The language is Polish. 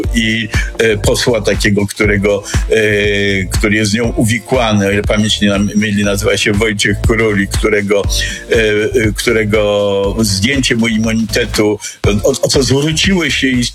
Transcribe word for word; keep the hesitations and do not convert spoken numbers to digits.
i e, posła takiego, którego, e, który jest z nią uwikłany, o ile pamięć nie myli, nazywa się Wojciech Króli, którego, e, którego zdjęcie mu immunitetu, o, o co zwróciły się i